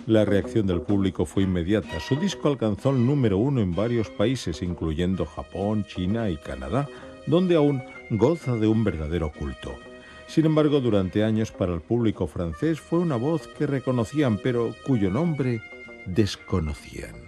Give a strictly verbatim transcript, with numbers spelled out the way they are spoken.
La reacción del público fue inmediata. Su disco alcanzó el número uno en varios países, incluyendo Japón, China y Canadá, donde aún goza de un verdadero culto. Sin embargo, durante años para el público francés fue una voz que reconocían, pero cuyo nombre desconocían.